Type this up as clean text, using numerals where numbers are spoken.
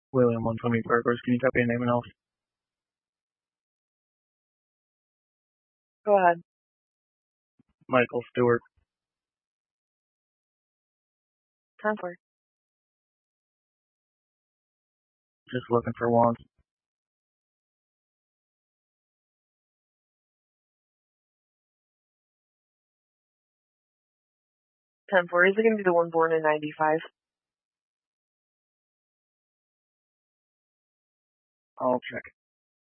William 120 Burgers. Can you type in your name and else? Go ahead. Michael Stewart. 10-4. Just looking for one. Is it going to be the one born in 95? I'll check.